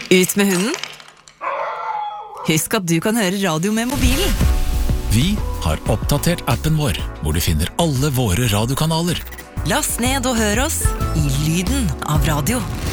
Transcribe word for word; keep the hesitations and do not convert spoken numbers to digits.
Ut med hunden. Husk at du kan høre radio med mobilen. Vi har oppdatert appen vår, hvor du finner alle våre radiokanaler. Last ned og hør oss i lyden av radio.